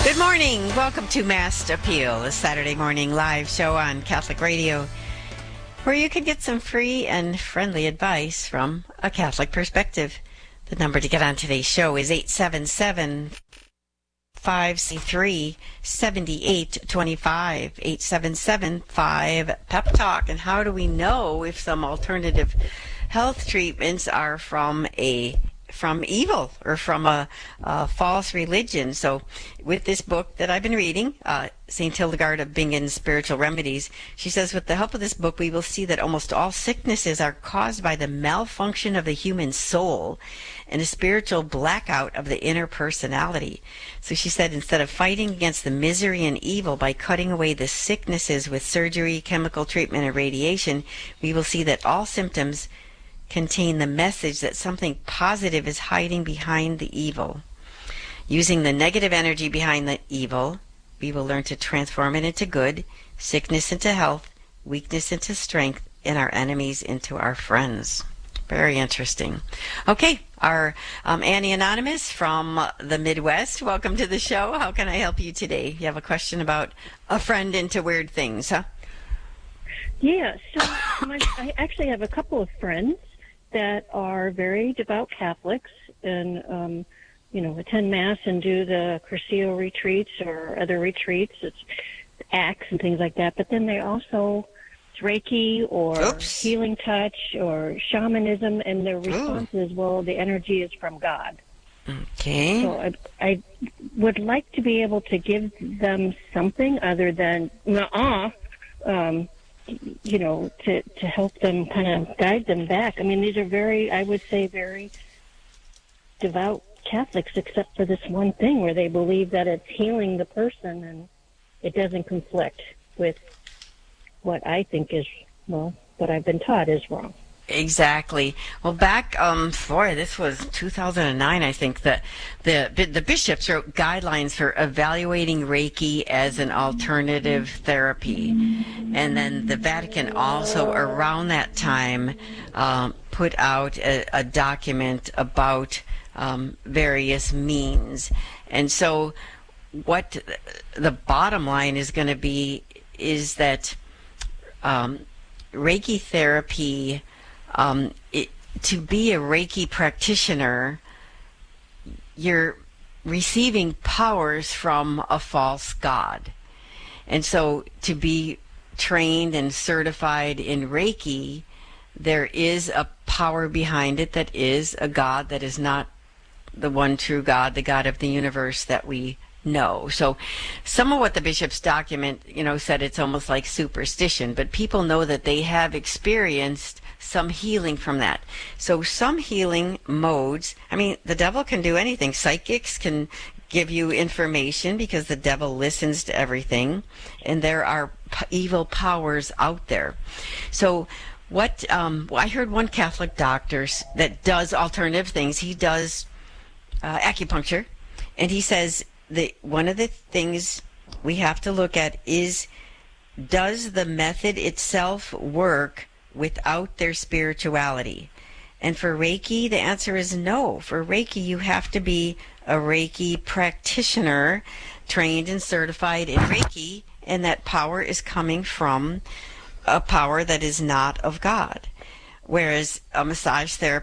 Good morning. Welcome to Mass Appeal, a Saturday morning live show on Catholic Radio, where you can get some free and friendly advice from a Catholic perspective. The number to get on today's show is 877-5C3-7825, 877-5-PEP-TALK. And how do we know if some alternative health treatments are from evil or from a false religion? So with this book that I've been reading, St. Hildegard of Bingen's Spiritual Remedies, she says, with the help of this book, we will see that almost all sicknesses are caused by the malfunction of the human soul and a spiritual blackout of the inner personality. So she said, instead of fighting against the misery and evil by cutting away the sicknesses with surgery, chemical treatment, and radiation, we will see that all symptoms contain the message that something positive is hiding behind the evil. Using the negative energy behind the evil, we will learn to transform it into good, sickness into health, weakness into strength, and our enemies into our friends. Very interesting. Okay, our Annie Anonymous from the Midwest, welcome to the show. How can I help you today? You have a question about a friend into weird things, huh? Yeah, so I actually have a couple of friends that are very devout Catholics and, attend Mass and do the Cursillo retreats or other retreats. It's acts and things like that. But then they also, it's Reiki or healing touch or shamanism, and their response is, well, the energy is from God. Okay. So I would like to be able to give them something other than, to help them kind of guide them back. I mean, these are I would say, very devout Catholics, except for this one thing where they believe that it's healing the person and it doesn't conflict with what I think is, what I've been taught is wrong. Exactly. Well, back, this was 2009, I think, that the bishops wrote guidelines for evaluating Reiki as an alternative therapy. And then the Vatican also, around that time, put out a document about various means. And so what the bottom line is going to be is that Reiki therapy, to be a Reiki practitioner, you're receiving powers from a false god. And so to be trained and certified in Reiki, there is a power behind it that is a god that is not the one true God, the God of the universe that we know. So some of what the bishops document, said it's almost like superstition, but people know that they have experienced some healing from that. So some healing modes, the devil can do anything. Psychics can give you information because the devil listens to everything, and there are evil powers out there. So what I heard one Catholic doctor that does alternative things, he does acupuncture, and he says that one of the things we have to look at is, does the method itself work without their spirituality? And for Reiki, the answer is no. For Reiki, you have to be a Reiki practitioner, trained and certified in Reiki, and that power is coming from a power that is not of God. Whereas a massage therapist